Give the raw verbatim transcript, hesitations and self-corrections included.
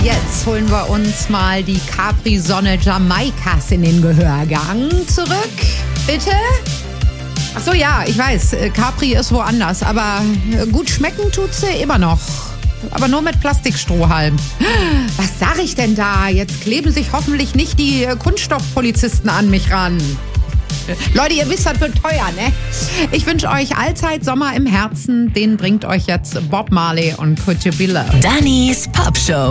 Jetzt holen wir uns mal die Capri-Sonne Jamaikas in den Gehörgang zurück. Bitte? Ach so, ja, ich weiß, Capri ist woanders, aber gut schmecken tut sie immer noch. Aber nur mit Plastikstrohhalm. Was sag ich denn da? Jetzt kleben sich hoffentlich nicht die Kunststoffpolizisten an mich ran. Leute, ihr wisst, das wird teuer, ne? Ich wünsche euch allzeit Sommer im Herzen. Den bringt euch jetzt Bob Marley und Could You Be Loved. Dannys Pop Show.